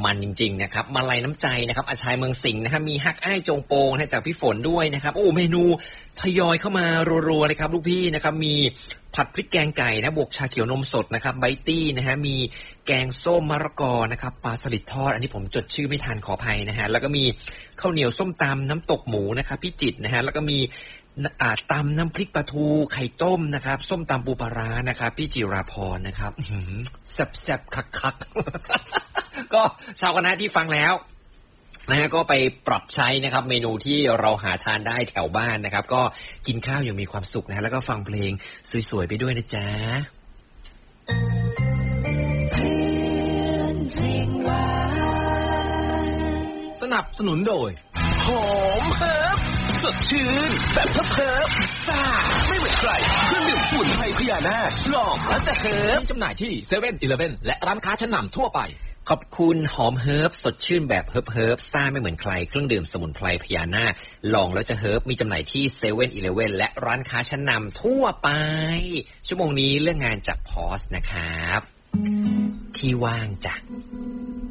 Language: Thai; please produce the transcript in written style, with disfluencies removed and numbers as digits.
มันจริงๆนะครับมาลัยน้ำใจนะครับอาชัยเมืองสิงห์นะครับมีฮักอ้ายจงโปงนะจากพี่ฝนด้วยนะครับโอ้เมนูทยอยเข้ามารัวๆเลยครับลูกพี่นะครับมีผัดพริกแกงไก่นะบวกชาเขียวนมสดนะครับไบตี้นะฮะมีแกงส้มมะละกอนะครับปลาสลิดทอดอันนี้ผมจดชื่อไม่ทันขออภัยนะฮะแล้วก็มีข้าวเหนียวส้มตำน้ำตกหมูนะครับพี่จิตรนะฮะแล้วก็มีตำน้ำพริกปลาทูไข่ต้มนะครับส้มตำปูปลาร้านะครับพี่จิราพรนะครับแซ่บๆคักๆ ก็ชาวคณะที่ฟังแล้วนะฮะก็ไปปรับใช้นะครับเมนูที่เราหาทานได้แถวบ้านนะครับก็กินข้าวอย่างมีความสุขนะฮะแล้วก็ฟังเพลงสวยๆไปด้วยนะจ๊ะสนับสนุนโดยหอมเฮิร์บสดชื่นแบบเฮิร์บซ่าไม่เหมือนใครเครื่องดื่มสมุนไพรพญานาคลองแล้วจะเฮิร์บจำหน่ายที่เซเว่นอีเลฟเว่นและร้านค้าชั้นนำทั่วไปขอบคุณหอมเฮิร์บสดชื่นแบบเฮิร์บซ่าไม่เหมือนใครเครื่องดื่มสมุนไพรพญานาคลองแล้วจะเฮิร์บมีจำหน่ายที่เซเว่นอีเลฟเว่นและร้านค้าชั้นนำทั่วไปชั่วโมงนี้เรื่องงานจากพอสนะครับที่ว่างจ้ะ